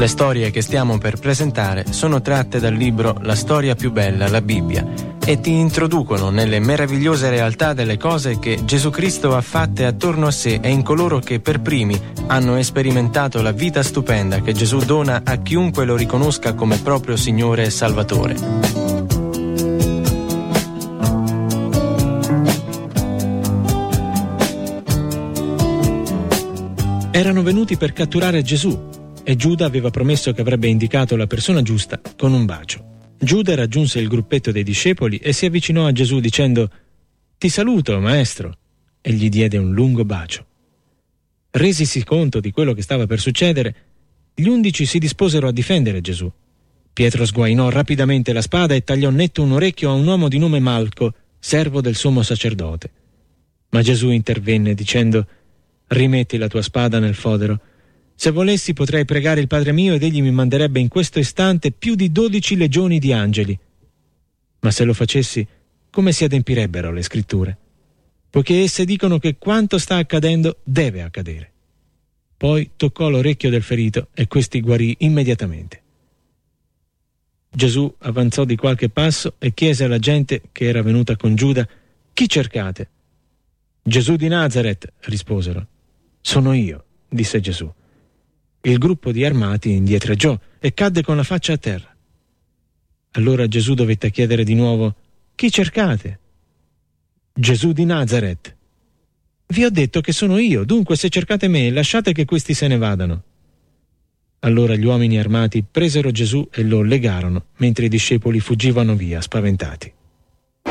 Le storie che stiamo per presentare sono tratte dal libro La storia più bella, la Bibbia, e ti introducono nelle meravigliose realtà delle cose che Gesù Cristo ha fatte attorno a sé e in coloro che per primi hanno sperimentato la vita stupenda che Gesù dona a chiunque lo riconosca come proprio Signore e Salvatore. Erano venuti per catturare Gesù e Giuda aveva promesso che avrebbe indicato la persona giusta con un bacio. Giuda raggiunse il gruppetto dei discepoli e si avvicinò a Gesù dicendo: «Ti saluto, maestro», e gli diede un lungo bacio. Resisi conto di quello che stava per succedere, gli 11 si disposero a difendere Gesù. Pietro sguainò rapidamente la spada e tagliò netto un orecchio a un uomo di nome Malco, servo del sommo sacerdote. Ma Gesù intervenne dicendo: «Rimetti la tua spada nel fodero. Se volessi potrei pregare il Padre mio ed egli mi manderebbe in questo istante più di 12 legioni di angeli. Ma se lo facessi, come si adempirebbero le scritture? Poiché esse dicono che quanto sta accadendo deve accadere». Poi toccò l'orecchio del ferito e questi guarì immediatamente. Gesù avanzò di qualche passo e chiese alla gente che era venuta con Giuda: «Chi cercate?» «Gesù di Nazaret», risposero. «Sono io», disse Gesù. Il gruppo di armati indietreggiò e cadde con la faccia a terra. Allora Gesù dovette chiedere di nuovo: «Chi cercate?» «Gesù di Nazaret». «Vi ho detto che sono io, dunque se cercate me, lasciate che questi se ne vadano». Allora gli uomini armati presero Gesù e lo legarono, mentre i discepoli fuggivano via spaventati.